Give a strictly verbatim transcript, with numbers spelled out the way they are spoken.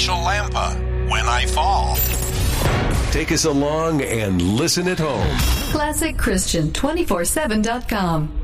Rachel Lampa, When I Fall. Take us along and listen at home. classic christian two forty-seven dot com